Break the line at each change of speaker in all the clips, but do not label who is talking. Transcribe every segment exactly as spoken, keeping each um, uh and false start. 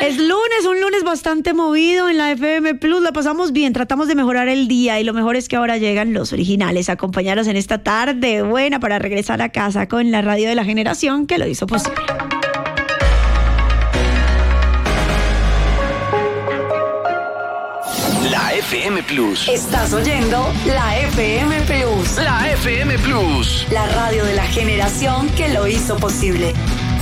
Es lunes, un lunes bastante movido en la F M Plus. La pasamos bien, tratamos de mejorar el día y lo mejor es que ahora llegan los originales a acompañarnos en esta tarde buena para regresar a casa con la radio de la generación que lo hizo posible.
La F M Plus.
Estás oyendo la F M Plus.
La F M Plus.
La radio de la generación que lo hizo posible.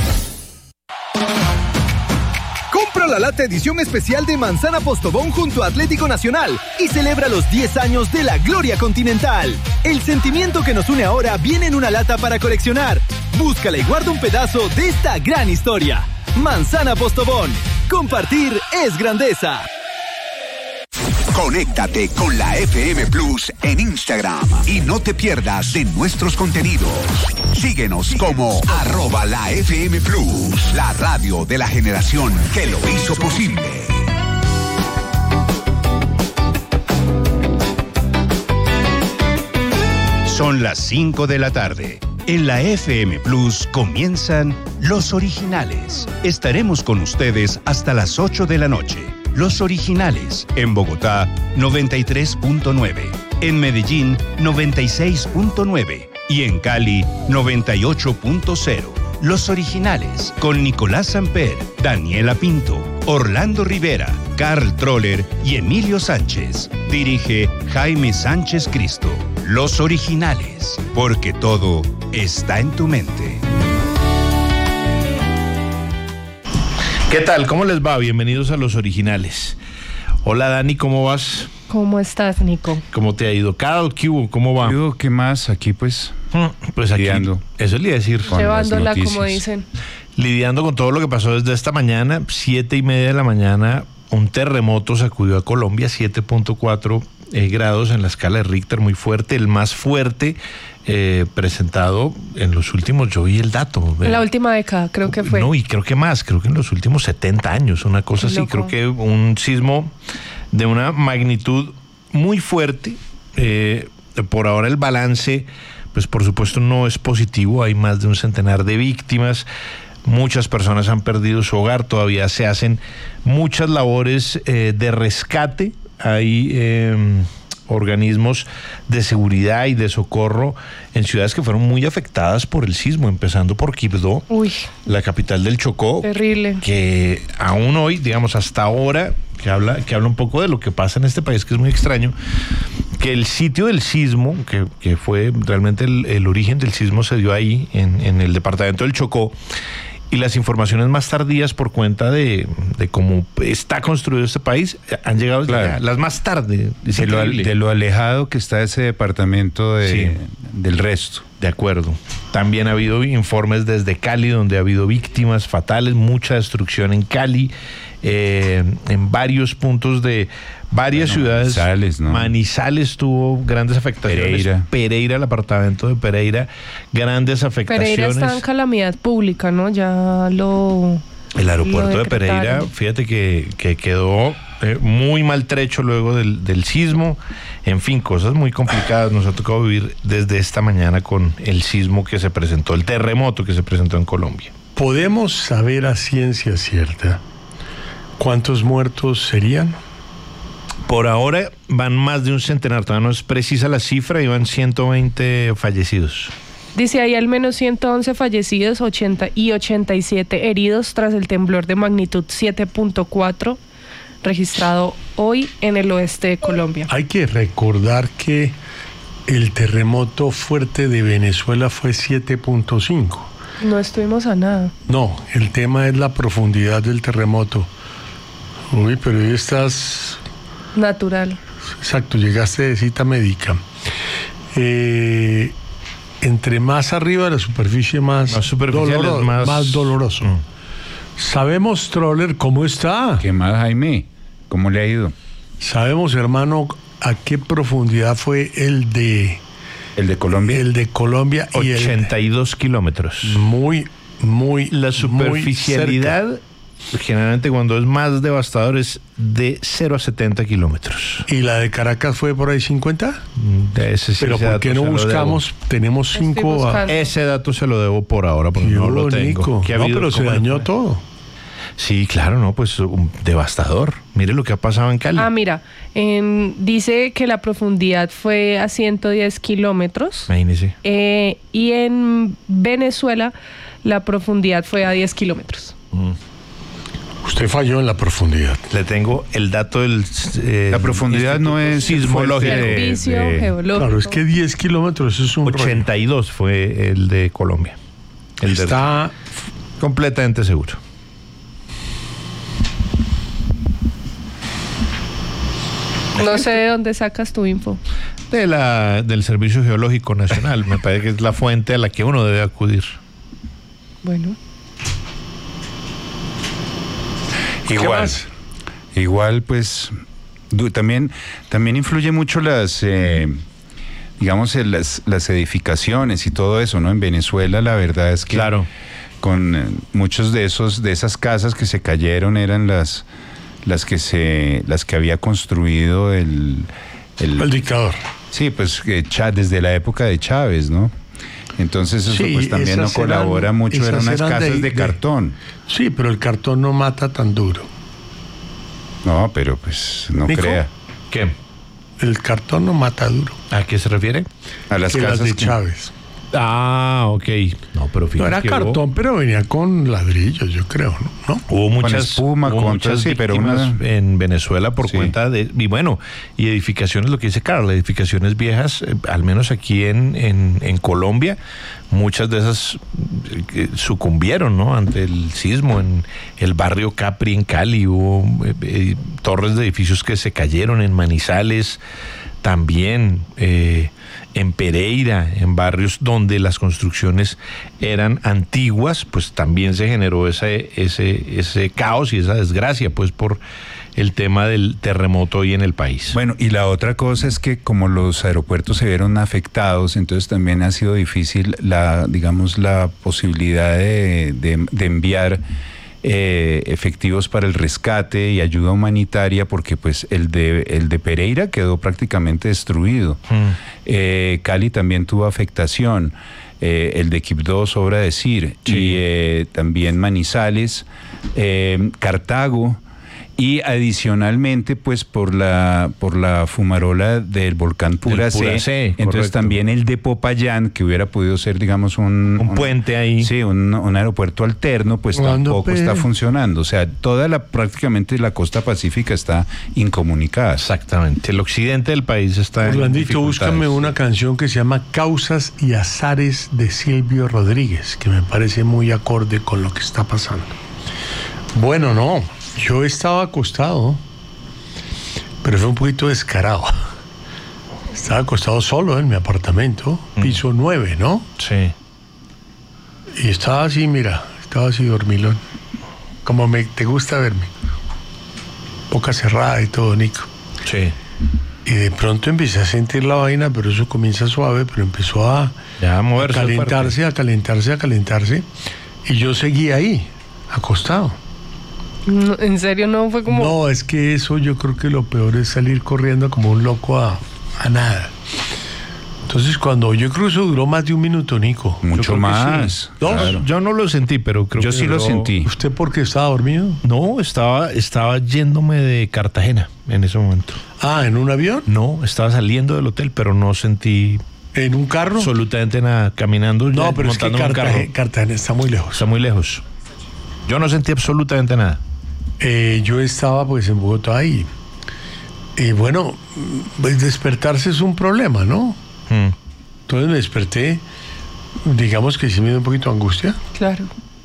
Compra la lata edición especial de Manzana Postobón junto a Atlético Nacional y celebra los diez años de la Gloria Continental. El sentimiento que nos une ahora viene en una lata para coleccionar. Búscala y guarda un pedazo de esta gran historia. Manzana Postobón. Compartir es grandeza.
Conéctate con la F M Plus en Instagram y no te pierdas de nuestros contenidos. Síguenos como arroba la F M Plus, la radio de la generación que lo hizo posible.
Son las cinco de la tarde. En la F M Plus comienzan Los Originales. Estaremos con ustedes hasta las ocho de la noche. Los Originales, en Bogotá, noventa y tres punto nueve, en Medellín, noventa y seis punto nueve y en Cali, noventa y ocho punto cero. Los Originales, con Nicolás Samper, Daniela Pinto, Orlando Rivera, Carl Troller y Emilio Sánchez. Dirige Jaime Sánchez Cristo. Los Originales, porque todo está en tu mente.
¿Qué tal? ¿Cómo les va? Bienvenidos a Los Originales. Hola Dani, ¿cómo vas?
¿Cómo estás, Nico?
¿Cómo te ha ido? Carl, ¿qué hubo? ¿Cómo va?
¿Qué hubo? ¿Qué más? Aquí pues...
Pues aquí,
lidiando.
Eso le iba a decir.
Llevándola, como dicen.
Lidiando con todo lo que pasó desde esta mañana, siete y media de la mañana, un terremoto sacudió a Colombia, siete punto cuatro eh, grados en la escala de Richter, muy fuerte, el más fuerte eh, presentado en los últimos, yo vi el dato.
En la última década, creo que fue.
No, y creo que más, creo que en los últimos setenta años, una cosa así, creo que un sismo de una magnitud muy fuerte. Eh, por ahora el balance, pues por supuesto no es positivo, hay más de un centenar de víctimas, muchas personas han perdido su hogar, todavía se hacen muchas labores eh, de rescate, hay eh, organismos de seguridad y de socorro en ciudades que fueron muy afectadas por el sismo, empezando por Quibdó,
Uy,
la capital del Chocó,
terrible,
que aún hoy, digamos hasta ahora, que habla, que habla un poco de lo que pasa en este país, que es muy extraño, que el sitio del sismo, que, que fue realmente el, el origen del sismo se dio ahí, en, en el departamento del Chocó, y las informaciones más tardías por cuenta de, de cómo está construido este país han llegado, claro, las más tarde.
De lo, de lo alejado que está ese departamento de, sí, del resto.
De acuerdo. También ha habido informes desde Cali, donde ha habido víctimas fatales, mucha destrucción en Cali, eh, en varios puntos de varias bueno, ciudades.
Manizales, ¿no?
Manizales tuvo grandes afectaciones.
Pereira.
Pereira, el apartamento de Pereira, grandes afectaciones.
Pereira está en calamidad pública, ¿no? Ya lo...
El aeropuerto de Pereira, fíjate que, que quedó eh, muy maltrecho luego del, del sismo. En fin, cosas muy complicadas. Nos ha tocado vivir desde esta mañana con el sismo que se presentó, el terremoto que se presentó en Colombia.
¿Podemos saber a ciencia cierta cuántos muertos serían?
Por ahora van más de un centenar, todavía no es precisa la cifra, y van ciento veinte fallecidos.
Dice, hay al menos ciento once fallecidos ochenta y ochenta y siete heridos tras el temblor de magnitud siete punto cuatro registrado hoy en el oeste de Colombia.
Hay que recordar que el terremoto fuerte de Venezuela fue siete punto cinco.
No estuvimos a nada.
No, el tema es la profundidad del terremoto. Uy, pero hoy estás...
Natural.
Exacto, llegaste de cita médica. Eh... Entre más arriba de la superficie, más,
más,
doloroso,
más...
más doloroso. Mm. Sabemos, Troller, ¿cómo está?
¿Qué más, Jaime? ¿Cómo le ha ido?
Sabemos, hermano, a qué profundidad fue el de...
¿El de Colombia?
El de Colombia.
ochenta y dos kilómetros.
Muy, muy,
la superficialidad...
Muy
generalmente cuando es más devastador es de cero a setenta kilómetros.
¿Y la de Caracas fue por ahí cincuenta?
De ese sí.
Pero
ese
¿por qué no buscamos? Tenemos cinco...
A... Ese dato se lo debo por ahora, porque
Qué
no lo tengo.
¿Que ha
no,
pero se dañó todo.
Sí, claro, no, pues un devastador. Mire lo que ha pasado en Cali.
Ah, mira, en, dice que la profundidad fue a ciento diez kilómetros.
Imagínese.
Eh, y en Venezuela la profundidad fue a diez kilómetros.
Mm.
Usted falló en la profundidad.
Le tengo el dato del...
Eh, la profundidad no es
sismológico.
Servicio de, de, geológico.
Claro, es que diez kilómetros es un
ochenta y dos rollo. Fue el de Colombia. El
Está
de, completamente seguro.
No sé de dónde sacas tu info.
De la, del Servicio Geológico Nacional. Me parece que es la fuente a la que uno debe acudir.
Bueno.
Igual, igual pues también, también influye mucho las, eh, digamos, las, las edificaciones y todo eso, ¿no? En Venezuela la verdad es que
claro.
con eh, muchos de esos, de esas casas que se cayeron eran las, las que se, las que había construido el,
el, el dictador.
Sí, pues eh, desde la época de Chávez, ¿no? Entonces eso sí, pues también no colabora eran, mucho, eran unas eran casas de, de cartón.
De, sí, pero el cartón no mata tan duro.
No, pero pues no
¿Nico?
Crea.
¿Qué?
El cartón no mata duro.
¿A qué se refiere?
A las
que
casas
las de
que...
Chávez.
Ah, ok. No, pero
no era cartón, hubo... pero venía con ladrillos, yo creo, ¿no?
Hubo muchas,
con espuma,
hubo
con
muchas
sí, pero
víctimas
una...
en Venezuela por
sí.
cuenta de, y bueno, y edificaciones, lo que dice Carlos, edificaciones viejas, eh, al menos aquí en, en, en Colombia, muchas de esas eh, sucumbieron, ¿no? Ante el sismo en el barrio Capri en Cali, hubo eh, eh, torres de edificios que se cayeron en Manizales, también eh, en Pereira, en barrios donde las construcciones eran antiguas, pues también se generó ese, ese, ese caos y esa desgracia, pues por el tema del terremoto hoy en el país.
Bueno, y la otra cosa es que como los aeropuertos se vieron afectados, entonces también ha sido difícil la, digamos, la posibilidad de, de, de enviar Eh, efectivos para el rescate y ayuda humanitaria, porque pues el de el de Pereira quedó prácticamente destruido. Mm. Eh, Cali también tuvo afectación, eh, el de Quibdó sobra decir, sí. y eh, también Manizales, eh, Cartago. Y adicionalmente, pues por la por la fumarola del volcán Pura C, entonces correcto. También el de Popayán, que hubiera podido ser, digamos, un...
Un, un puente ahí.
Sí, un, un aeropuerto alterno, pues
Cuando
tampoco
pe...
está funcionando. O sea, toda la prácticamente la costa pacífica está incomunicada.
Exactamente. El occidente del país está
Orlandito, búscame una canción que se llama Causas y Azares de Silvio Rodríguez, que me parece muy acorde con lo que está pasando. Bueno, no... Yo estaba acostado, pero fue un poquito descarado. Estaba acostado solo en mi apartamento, piso nueve, ¿no?
Sí.
Y estaba así, mira, estaba así dormilón. Como me, te gusta verme. Boca cerrada y todo, Nico.
Sí.
Y de pronto empecé a sentir la vaina, pero eso comienza suave, pero empezó a,
ya, a, moverse
a calentarse, a calentarse, a calentarse. Y yo seguí ahí, acostado.
No, ¿en serio no fue como...?
No, es que eso yo creo que lo peor es salir corriendo como un loco a, a nada. Entonces cuando yo creo que eso duró más de un minuto, Nico.
Mucho más.
Sí. ¿Dos?
Claro. Yo no lo sentí, pero creo
yo
que
sí
duró...
lo sentí.
¿Usted por qué estaba dormido?
No, estaba, estaba yéndome de Cartagena en ese momento.
Ah, ¿en un avión?
No, estaba saliendo del hotel, pero no sentí...
¿En un carro?
Absolutamente nada, caminando.
No, pero es que Cartagena, Cartagena está muy lejos.
Está muy lejos. Yo no sentí absolutamente nada.
Eh, yo estaba pues en Bogotá y, y bueno, pues despertarse es un problema, ¿no?
Hmm.
Entonces me desperté, digamos que sí me dio un poquito de angustia.
Claro.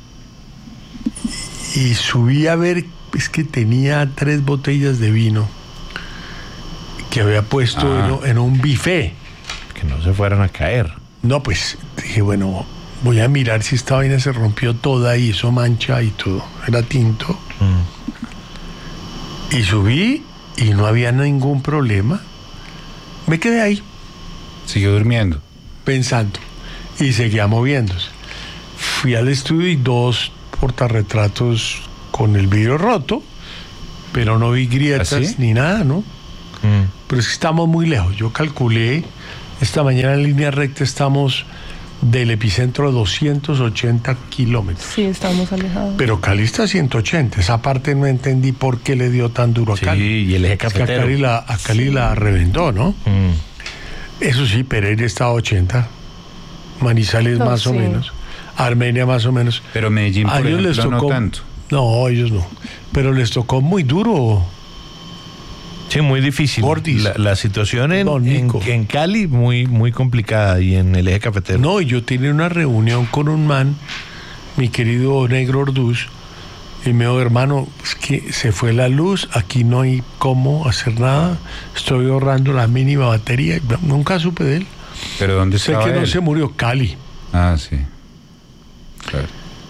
Y subí a ver, es que tenía tres botellas de vino que había puesto ah. en, en un buffet.
Que no se fueran a caer.
No, pues dije, bueno, voy a mirar si esta vaina se rompió toda y hizo mancha y todo. Era tinto. Mm. Y subí y no había ningún problema. Me quedé ahí.
Siguió durmiendo.
Pensando. Y seguía moviéndose. Fui al estudio y dos portarretratos con el vidrio roto, pero no vi grietas ¿Ah, sí? ni nada, ¿no? Mm. Pero es que estamos muy lejos. Yo calculé, esta mañana en línea recta estamos del epicentro a doscientos ochenta kilómetros.
Sí, estamos alejados.
Pero Cali está a ciento ochenta. Esa parte no entendí por qué le dio tan duro a Cali.
Sí, y el eje
Es que a
cafetero.
Cali la, a Cali
Sí.
la reventó, ¿no?
Mm.
Eso sí, Pereira está a ochenta. Manizales
No,
más o
sí.
menos. Armenia más o menos.
Pero Medellín,
A
por
ellos les
ejemplo,
tocó,
no tanto.
No, ellos no. Pero les tocó muy duro.
Sí, muy difícil.
Gordis.
La, la situación en,
Don
en,
Nico.
en Cali muy, muy complicada y en el eje cafetero.
No, y yo tenía una reunión con un man, mi querido Negro Orduz, y me dijo, hermano, es que se fue la luz, aquí no hay cómo hacer nada, estoy ahorrando la mínima batería. Nunca supe de él.
¿Pero dónde
Sé
estaba
que no
él?
se murió, Cali.
Ah, sí. Claro.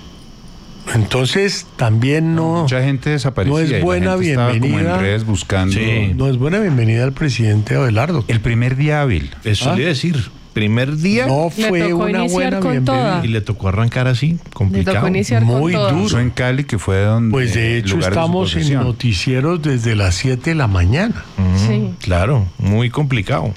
Entonces, también no,
Mucha gente desaparecida.
no es
y la
buena
gente estaba como
bienvenida.
en redes buscando.
Sí.
no es buena bienvenida al presidente Abelardo.
El primer día hábil.
Eso
¿Ah?
le iba a decir. Primer día
No
Le
fue
tocó
una
iniciar
buena
con
bienvenida.
toda.
y le tocó arrancar así,
Le
complicado.
tocó iniciar
Muy
con toda.
duro.
Puso en Cali, que fue donde.
Pues de hecho
lugar de su
estamos en
posesión.
noticieros desde las siete de la mañana.
Mm,
Sí.
Claro, muy complicado.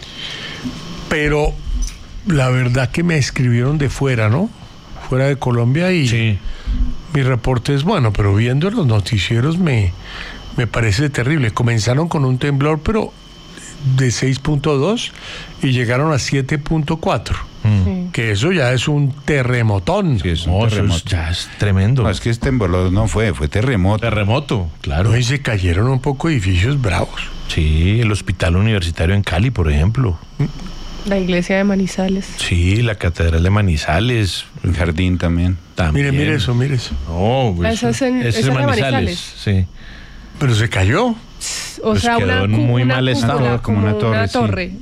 Pero la verdad que me escribieron de fuera, ¿no? Fuera de Colombia y
Sí.
mi reporte es bueno, pero viendo los noticieros me, me parece terrible. Comenzaron con un temblor, pero de seis punto dos y llegaron a siete punto cuatro.
Sí.
Que eso ya es un terremotón.
Sí, es un
No, eso es-
terremoto.
ya es tremendo.
No, es que este temblor no fue, fue terremoto.
Terremoto, claro.
¿No? Y se cayeron un poco edificios bravos.
Sí, el hospital universitario en Cali, por ejemplo.
La iglesia de Manizales.
Sí, la catedral de Manizales.
El jardín también.
También.
Mire, mire eso, mire eso.
No, pues,
Esa es en-
ese
esa es de Manizales.
Sí.
Pero se cayó.
O
Pues
sea,
quedó
una,
en
cu-
muy
una
mal estado,
cúpula,
como una torre, sí.
torre.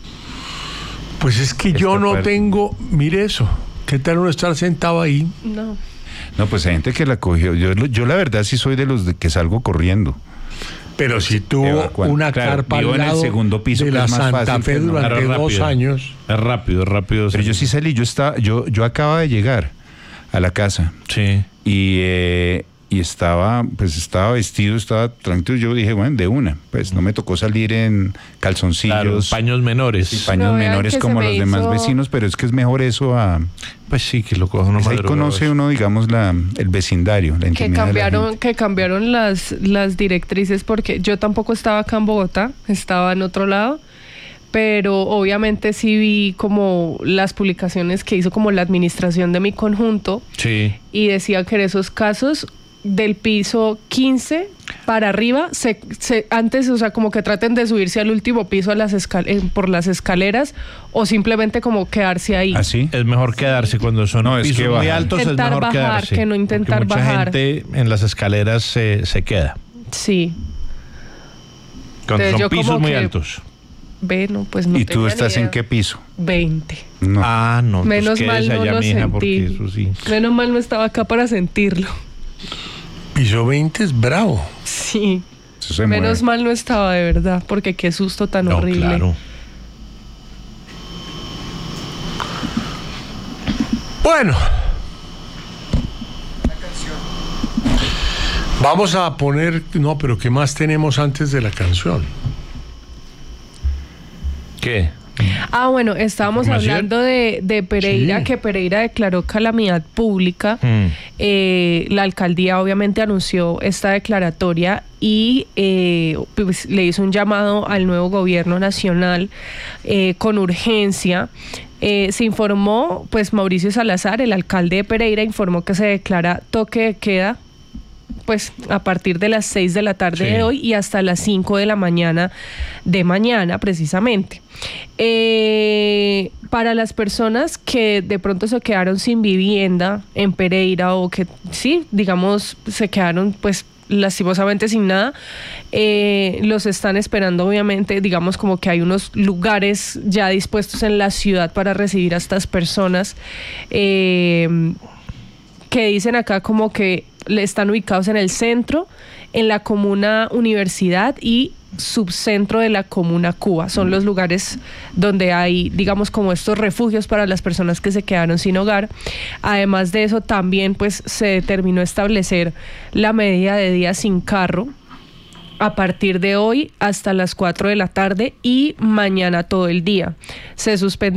Pues es que yo
Está
no
fuerte.
tengo, mire eso. ¿Qué tal uno estar sentado ahí?
No.
No, pues hay gente que la cogió. Yo, yo la verdad sí soy de los de que salgo corriendo.
Pero si tuvo
evacuando.
una
Claro,
carpa
vivo
al
en el
lado
segundo piso,
de
que
la
es más
Santa
fácil
Fe
que no.
durante
Claro,
dos
rápido.
años.
Es rápido, rápido.
Pero
sí.
yo sí salí, yo estaba, yo, yo acababa de llegar a la casa
Sí.
y, eh, y estaba, pues estaba vestido, estaba tranquilo. Yo dije, bueno, de una, pues no me tocó salir en calzoncillos,
Claro, paños menores.
y paños
Pero vean
menores
que se
como
me
los demás
hizo-
vecinos, pero es que es mejor eso a...
Pues sí, que lo coja uno
pues ahí
madrugado.
conoce uno, digamos, la, el vecindario, la
Que
intimidad de la
cambiaron,
gente.
que cambiaron las, las directrices porque yo tampoco estaba acá en Bogotá, estaba en otro lado, pero obviamente sí vi como las publicaciones que hizo como la administración de mi conjunto
Sí.
y decía que en esos casos del piso quince para arriba, se, se, antes, o sea, como que traten de subirse al último piso a las escal eh, por las escaleras o simplemente como quedarse ahí.
¿Así?
Es mejor quedarse cuando son
No, es
pisos
que
muy
bajar.
altos, es
Intentar
mejor
bajar,
quedarse.
que no
porque
intentar
mucha
bajar.
gente en las escaleras se, se queda.
Sí,
Cuando
Entonces, yo
son pisos
como
muy
que-
altos.
ve, no, pues no
¿Y tú
tenía ni
estás en
idea.
qué piso?
veinte.
No.
Ah, no.
Menos
pues
mal
quédese
no
allá,
lo
mija, porque
sentí.
eso sí.
Menos mal no estaba acá para sentirlo.
Piso veinte es bravo.
Sí.
Eso se
Menos
mueve.
mal no estaba de verdad, porque qué susto tan
No,
horrible.
claro.
Bueno. Vamos a poner... No, pero ¿qué más tenemos antes de la canción?
¿Qué?
Ah, bueno, estábamos
¿Información?
hablando de, de Pereira,
Sí.
que Pereira declaró calamidad pública.
Mm.
Eh, la alcaldía obviamente anunció esta declaratoria y eh, pues, le hizo un llamado al nuevo gobierno nacional eh, con urgencia. Eh, se informó, pues Mauricio Salazar, el alcalde de Pereira, informó que se declara toque de queda pues a partir de las seis de la tarde
Sí.
de hoy y hasta las cinco de la mañana de mañana precisamente. Eh, para las personas que de pronto se quedaron sin vivienda en Pereira o que sí, digamos, se quedaron pues lastimosamente sin nada, eh, los están esperando obviamente, digamos como que hay unos lugares ya dispuestos en la ciudad para recibir a estas personas, eh, que dicen acá como que le están ubicados en el centro, en la comuna Universidad y subcentro de la comuna Cuba. Son los lugares donde hay, digamos, como estos refugios para las personas que se quedaron sin hogar. Además de eso, también pues se determinó establecer la medida de días sin carro a partir de hoy hasta las cuatro de la tarde y mañana todo el día. Se suspendió